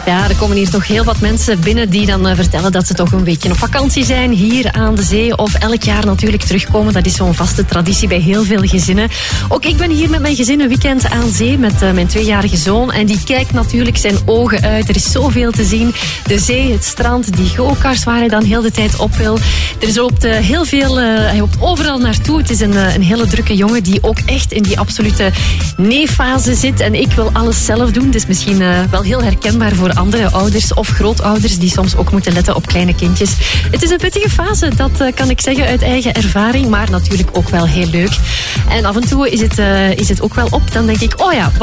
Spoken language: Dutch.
Ja, er komen hier toch heel wat mensen binnen die dan vertellen dat ze toch een weekje op vakantie zijn hier aan de zee. Of elk jaar natuurlijk terugkomen. Dat is zo'n vaste traditie bij heel veel gezinnen. Ook ik ben hier met mijn gezin een weekend aan zee met mijn 2-jarige zoon. En die kijkt natuurlijk zijn ogen uit. Er is zoveel te zien. De zee, het strand, die go-karts waar hij dan heel de tijd op wil. Er loopt heel veel, hij loopt overal naartoe. Het is een hele drukke jongen die ook echt in die absolute nee-fase zit. En ik wil alles zelf doen. Dus misschien wel heel herkenbaar voor andere ouders of grootouders die soms ook moeten letten op kleine kindjes. Het is een pittige fase, dat kan ik zeggen uit eigen ervaring, maar natuurlijk ook wel heel leuk. En af en toe is het ook wel op. Dan denk ik, oh ja,